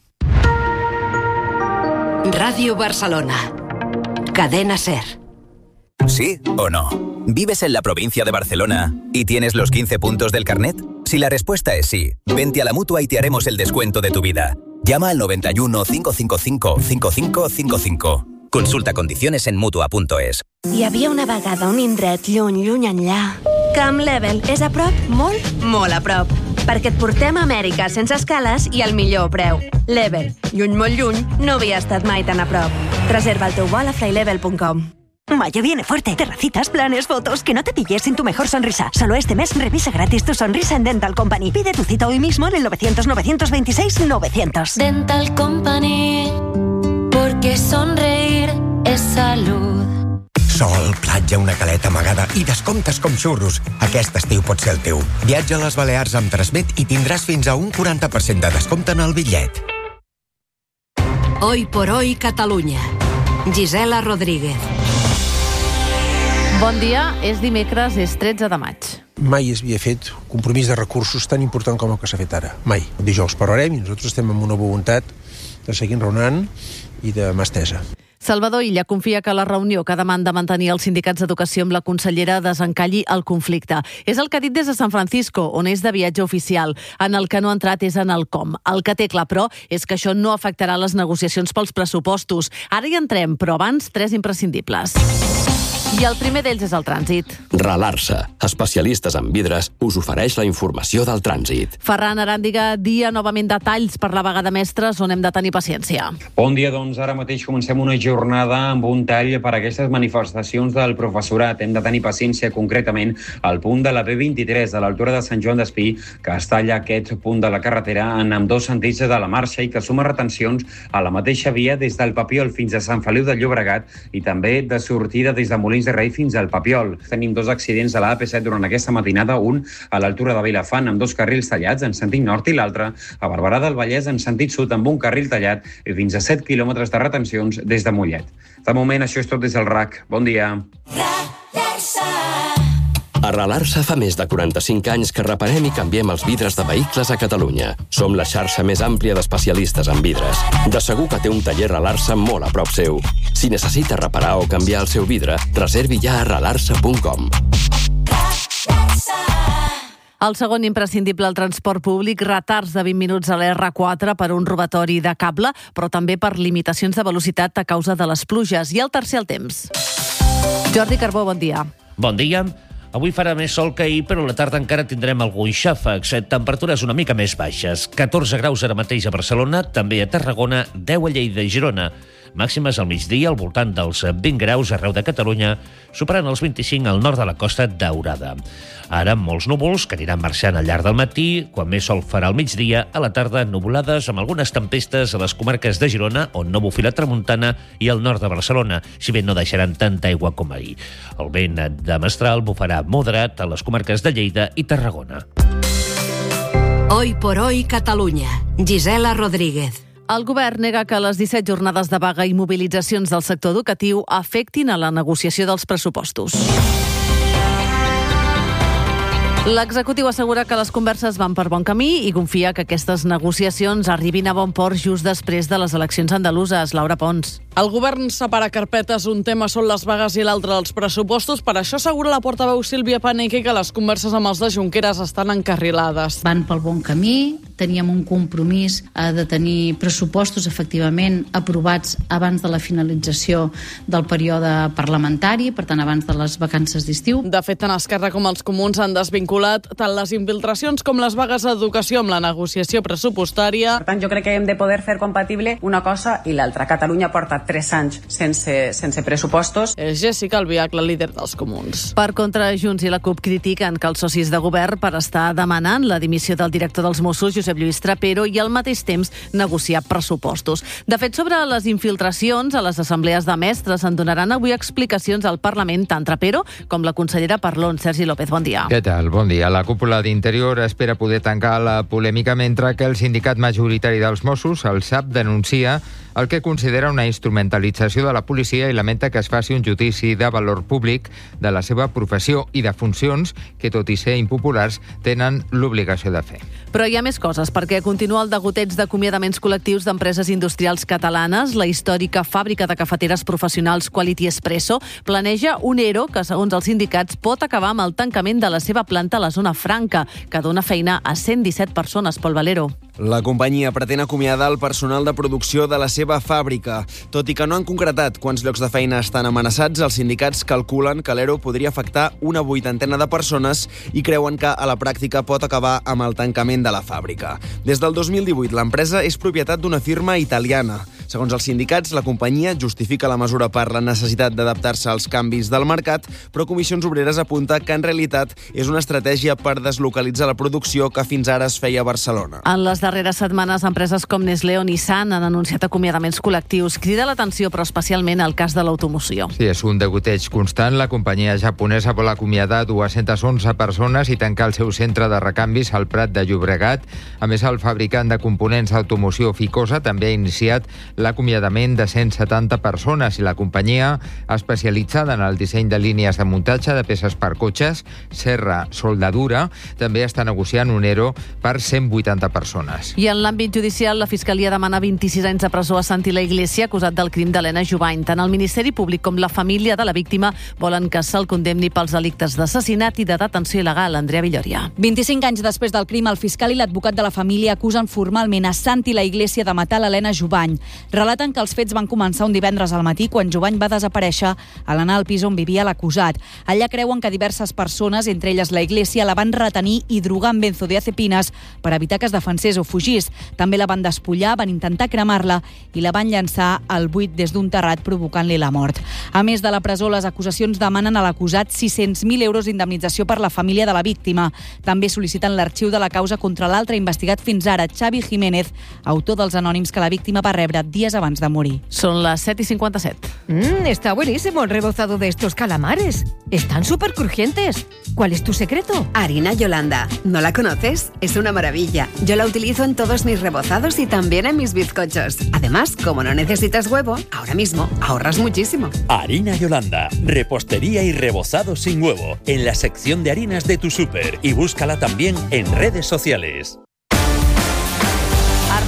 Radio Barcelona. Cadena SER. ¿Sí o no? ¿Vives en la provincia de Barcelona y tienes los quince puntos del carnet? Si la respuesta es sí, vente a la Mutua y te haremos el descuento de tu vida. Llama al noventa y uno, cinco cinco cinco, cinco cinco cinco cinco. Consulta condiciones en Mutua punto es. Hi havia una vegada un indret lluny, lluny enllà, que amb Level és a prop, molt, molt a prop. Perquè et portem a Amèrica sense escales i al millor preu. Level, lluny, molt lluny, no havia estat mai tan a prop. Reserva el teu vol a flylevel punt com. Mayo viene fuerte. Terracitas, planes, fotos. Que no te pilles sin tu mejor sonrisa. Solo este mes revisa gratis tu sonrisa en Dental Company. Pide tu cita hoy mismo en el novecientos, novecientos veintiséis, novecientos. Dental Company, porque sonreír es salud. Sol, platja, una caleta amagada i descomptes com xurros. Aquest estiu pot ser el teu. Viatja a les Balears amb Transmet i tindràs fins a un quaranta per cent de descompte en el bitllet. Hoy por hoy Catalunya. Gisela Rodríguez. Bon dia, és dimecres, és tretze de maig. Mai es havia fet un compromís de recursos tan important com el que s'ha fet ara. Mai. Dijous parlarem i nosaltres estem amb una voluntat de seguir raonant i de mà estesa. Salvador Illa confia que la reunió que demanda mantenir els sindicats d'educació amb la consellera desencalli el conflicte. És el que ha dit des de San Francisco, on és de viatge oficial. En el que no ha entrat és en el com. El que té clar, però, és que això no afectarà les negociacions pels pressupostos. Ara hi entrem, però abans tres imprescindibles. I el primer d'ells és el trànsit. Ralarsa, especialistes en vidres, us ofereix la informació del trànsit. Ferran Aràndiga, dia novament de talls per la vaga de mestres, on hem de tenir paciència. Bon dia, doncs ara mateix comencem una jornada amb un tall per a aquestes manifestacions del professorat. Hem de tenir paciència concretament al punt de la B vint-i-tres, a l'altura de Sant Joan d'Espí, que es talla aquest punt de la carretera en ambdós sentits de la marxa i que suma retencions a la mateixa via des del Papiol fins a Sant Feliu de Llobregat i també de sortida des de Molins de Rei fins al Papiol. Tenim dos accidents a la A P set durant aquesta matinada, un a l'altura de Vilafant amb dos carrils tallats en sentit nord i l'altre a Barberà del Vallès en sentit sud amb un carril tallat i fins a set quilòmetres de retencions des de Mollet. De moment, això és tot des del R A C. Bon dia. A Ralarsa fa més de quaranta-cinc anys que reparem i canviem els vidres de vehicles a Catalunya. Som la xarxa més àmplia d'especialistes en vidres. De segur que té un taller Ralarsa molt a prop seu. Si necessita reparar o canviar el seu vidre, reservi ja a ralarsa punt com. El segon imprescindible al transport públic, retards de vint minuts a l'R quatre per un robatori de cable, però també per limitacions de velocitat a causa de les pluges. I el tercer, el temps. Jordi Carbó, bon dia. Bon dia. Avui farà més sol que ahir, però a la tarda encara tindrem alguns xàfecs. Temperatures una mica més baixes. catorze graus ara mateix a Barcelona, també a Tarragona, deu a Lleida i Girona. Màximes al migdia al voltant dels vint graus arreu de Catalunya, superant els vint-i-cinc al nord de la Costa Daurada. Ara molts núvols que aniran marxant al llarg del matí, quan més sol farà al migdia, a la tarda nuvolades amb algunes tempestes a les comarques de Girona, on no bufi la tramuntana, i al nord de Barcelona, si bé no deixaran tanta aigua com ahir. El vent de mestral bufarà moderat a les comarques de Lleida i Tarragona. Hoy por hoy Catalunya. Gisela Rodríguez. El govern nega que les disset jornades de vaga i mobilitzacions del sector educatiu afectin a la negociació dels pressupostos. L'executiu assegura que les converses van per bon camí i confia que aquestes negociacions arribin a bon port just després de les eleccions andaluses. Laura Pons. El govern separa carpetes, un tema són les vagues i l'altre els pressupostos. Per això assegura la portaveu Sílvia Paneque que les converses amb els de Junqueras estan encarrilades. Van pel bon camí, teníem un compromís de tenir pressupostos efectivament aprovats abans de la finalització del període parlamentari, per tant abans de les vacances d'estiu. De fet, tant Esquerra com els comuns han desvinculat tant les infiltracions com les vagues d'educació amb la negociació pressupostària. Per tant, jo crec que hem de poder fer compatible una cosa i l'altra. Catalunya porta tres anys sense, sense pressupostos. És Jessica Albiach, la líder dels comuns. Per contra, Junts i la CUP critiquen que els socis de govern per estar demanant la dimissió del director dels Mossos, Josep Lluís Trapero, i al mateix temps negociar pressupostos. De fet, sobre les infiltracions a les assemblees de mestres en donaran avui explicacions al Parlament tant Trapero com la consellera Parlon. Sergi López, bon dia. Què tal? Bon dia. La cúpula d'Interior espera poder tancar la polèmica mentre que el sindicat majoritari dels Mossos, el S A P, denuncia el que considera una instrumentalització de la policia i lamenta que es faci un judici de valor públic de la seva professió i de funcions que, tot i ser impopulars, tenen l'obligació de fer. Però hi ha més coses, perquè continua el degoteig d'acomiadaments col·lectius d'empreses industrials catalanes. La històrica fàbrica de cafeteres professionals Quality Espresso planeja un ERO que, segons els sindicats, pot acabar amb el tancament de la seva planta a la zona franca, que dona feina a cent disset persones. Pol Valero. La companyia pretén acomiadar el personal de producció de la seva fàbrica. Tot i que no han concretat quants llocs de feina estan amenaçats, els sindicats calculen que l'ERO podria afectar una vuitantena de persones i creuen que a la pràctica pot acabar amb el tancament de la fàbrica. Des del dos mil divuit, l'empresa és propietat d'una firma italiana. Segons els sindicats, la companyia justifica la mesura per la necessitat d'adaptar-se als canvis del mercat, però Comissions Obreres apunta que en realitat és una estratègia per deslocalitzar la producció que fins ara es feia a Barcelona. En les darreres setmanes, empreses com Nestlé o Nissan han anunciat acomiadaments col·lectius. Crida l'atenció, però especialment el cas de l'automoció. Sí, és un degoteig constant. La companyia japonesa vol acomiadar dues-centes onze persones i tancar el seu centre de recanvis al Prat de Llobregat. A més, el fabricant de components d'automoció Ficosa també ha iniciat l'acomiadament de cent setanta persones i la companyia especialitzada en el disseny de línies de muntatge de peces per cotxes, Serra Soldadura, també està negociant un ERO per cent vuitanta persones. I en l'àmbit judicial, la Fiscalia demana vint-i-sis anys de presó a Santi La Iglesia, acusat del crim d'Helena Jubany. Tant el Ministeri Públic com la família de la víctima volen que se'l condemni pels delictes d'assassinat i de detenció il·legal. Andrea Villoria. vint-i-cinc anys després del crim, el fiscal i l'advocat de la família acusen formalment a Santi La Iglesia de matar l'Helena Jubany. Relaten que els fets van començar un divendres al matí quan Jubany va desaparèixer a l'anar al pis on vivia l'acusat. Allà creuen que diverses persones, entre elles la Iglesia, la van retenir i drogar amb benzodiazepines per evitar que es defensés o fugís. També la van despullar, van intentar cremar-la i la van llançar al buit des d'un terrat, provocant-li la mort. A més de la presó, les acusacions demanen a l'acusat sis-cents mil euros d'indemnització per la família de la víctima. També sol·liciten l'arxiu de la causa contra l'altre investigat fins ara, Xavi Jiménez, autor dels anònims que la víctima va rebre días antes de morir. Son las siete y cincuenta y siete. Mmm, está buenísimo el rebozado de estos calamares. Están súper crujientes. ¿Cuál es tu secreto? Harina Yolanda. ¿No la conoces? Es una maravilla. Yo la utilizo en todos mis rebozados y también en mis bizcochos. Además, como no necesitas huevo, ahora mismo ahorras muchísimo. Harina Yolanda. Repostería y rebozado sin huevo. En la sección de harinas de tu súper. Y búscala también en redes sociales. Arnau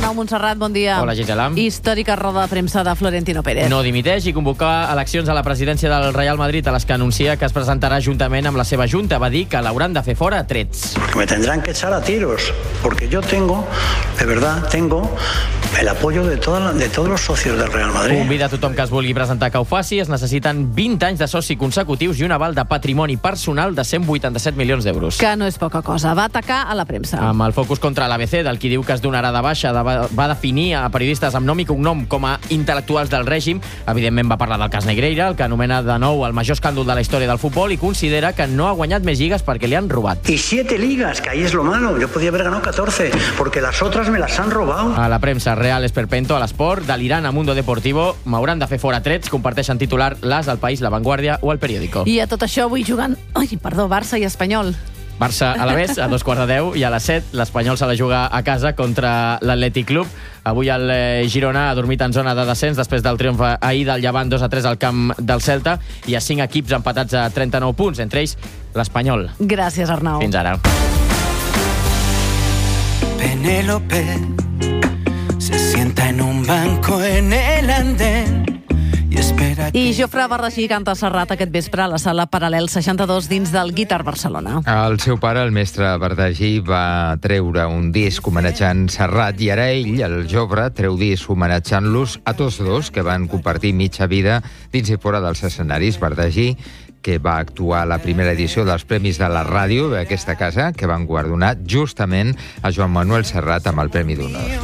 Arnau Montserrat, bon dia. Hola, Gisela. Històrica roda de premsa de Florentino Pérez. No dimiteix i convoca eleccions a la presidència del Real Madrid, a les que anuncia que es presentarà juntament amb la seva junta. Va dir que l'hauran de fer fora a trets. Porque me tendrán que echar a tiros, porque yo tengo, de verdad, tengo el apoyo de, toda, de todos los socios del Real Madrid. Convida a tothom que es vulgui presentar que ho faci. Es necessiten vint anys de soci consecutius i un aval de patrimoni personal de cent vuitanta-set milions d'euros. Que no és poca cosa. Va atacar a la premsa. Amb el focus contra l'A B C, del qui diu que es donarà de baixa, de, va definir a periodistes amb nom i cognom com a intel·lectuals del règim. Evidentment va parlar del cas Negreira, el que anomena de nou el major escàndol de la història del futbol, i considera que no ha guanyat més lligues perquè li han robat. Y siete ligas, que ahí es lo malo. Yo podía haber ganado catorce, porque las otras me las han robado. A la premsa, Real Esperpento, a l'esport, delirant a Mundo Deportivo, m'hauran de fer fora trets, comparteixen titular l'As, El País, La Vanguardia o El Periódico. I a tot això avui jugant, ai, perdó, Barça i Espanyol. Barça a la vez, a dos quarts de deu, i a les set l'Espanyol s'ha de jugar a casa contra l'Atlètic Club. Avui el Girona ha dormit en zona de descens després del triomf ahir del Llevant dos a tres al camp del Celta. Hi ha cinc equips empatats a trenta-nou punts, entre ells l'Espanyol. Gràcies, Arnau. Fins ara. Penélope se sienta en un banco en el andén. I Jofre Barragí canta Serrat aquest vespre a la sala Paral·lel seixanta-dos dins del Guitar Barcelona. El seu pare, el mestre Barragí, va treure un disc homenatjant Serrat i ara ell, el Jofre, treu disc homenatjant-los a tots dos que van compartir mitja vida dins i fora dels escenaris. Barragí, que va actuar a la primera edició dels Premis de la Ràdio d'aquesta casa, que van guardonar justament a Joan Manuel Serrat amb el Premi d'Honor.